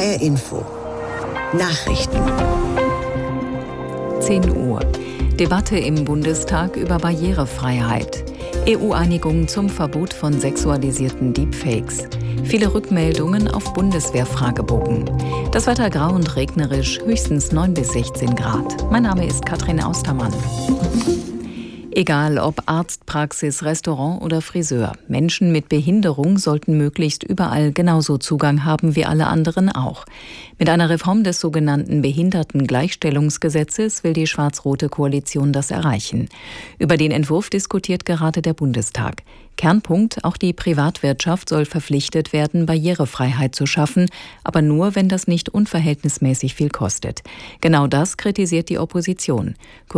HR Info. Nachrichten. 10 Uhr. Debatte im Bundestag über Barrierefreiheit. EU-Einigung zum Verbot von sexualisierten Deepfakes. Viele Rückmeldungen auf Bundeswehr-Fragebogen. Das Wetter grau und regnerisch, höchstens 9 bis 16 Grad. Mein Name ist Katrin Austermann. Egal ob Arztpraxis, Restaurant oder Friseur, Menschen mit Behinderung sollten möglichst überall genauso Zugang haben wie alle anderen auch. Mit einer Reform des sogenannten Behindertengleichstellungsgesetzes will die schwarz-rote Koalition das erreichen. Über den Entwurf diskutiert gerade der Bundestag. Kernpunkt, auch die Privatwirtschaft soll verpflichtet werden, Barrierefreiheit zu schaffen, aber nur, wenn das nicht unverhältnismäßig viel kostet. Genau das kritisiert die Opposition.